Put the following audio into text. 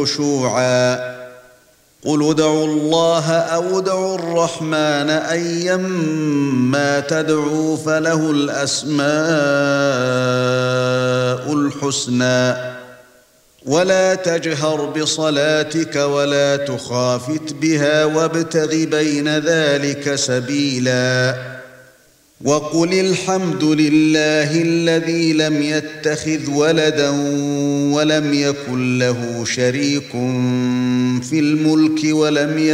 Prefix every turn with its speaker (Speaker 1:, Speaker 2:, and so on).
Speaker 1: خشوعا قل ادعوا الله أو ادعوا الرحمن أيما تدعوا فله الأسماء الحسنى ولا تجهر بصلاتك ولا تخافت بها وابتغ بين ذلك سبيلا وقل الحمد لله الذي لم يتخذ ولدا ولم يكن له شريك في الملك ولم يكن